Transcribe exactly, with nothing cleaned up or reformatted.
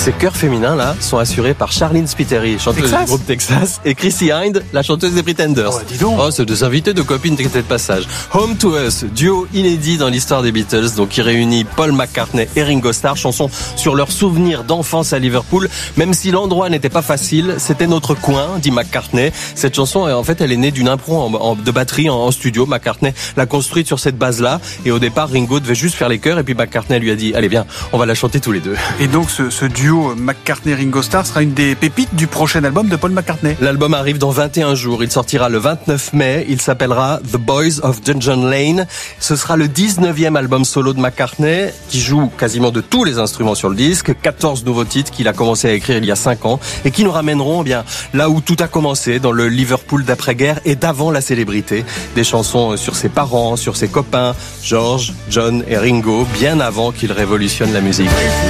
Ces chœurs féminins là sont assurés par Charlene Spiteri, chanteuse Texas. du groupe Texas, et Chrissy Hynde, la chanteuse des Pretenders. Oh, dis donc. Oh, c'est deux invités de copines qui étaient de passage. Home to Us, duo inédit dans l'histoire des Beatles, donc qui réunit Paul McCartney et Ringo Starr, chanson sur leurs souvenirs d'enfance à Liverpool. Même si l'endroit n'était pas facile, c'était notre coin, dit McCartney. Cette chanson, en fait, elle est née d'une impro en, en, de batterie en, en studio. McCartney l'a construite sur cette base-là, et au départ, Ringo devait juste faire les chœurs, et puis McCartney lui a dit, allez viens, on va la chanter tous les deux. Et donc ce, ce duo McCartney-Ringo Starr sera une des pépites du prochain album de Paul McCartney. L'album arrive dans vingt et un jours. Il sortira le vingt-neuf mai. Il s'appellera The Boys of Dungeon Lane. Ce sera le dix-neuvième album solo de McCartney, qui joue quasiment de tous les instruments sur le disque. quatorze nouveaux titres qu'il a commencé à écrire il y a cinq ans et qui nous ramèneront eh bien là où tout a commencé, dans le Liverpool d'après-guerre et d'avant la célébrité. Des chansons sur ses parents, sur ses copains, George, John et Ringo, bien avant qu'ils révolutionnent la musique.